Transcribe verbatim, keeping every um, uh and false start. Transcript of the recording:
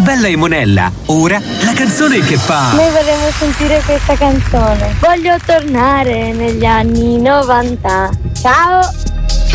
bella e Monella. Ora la canzone che fa. Noi vorremmo sentire questa canzone. Voglio tornare negli anni novanta. Ciao!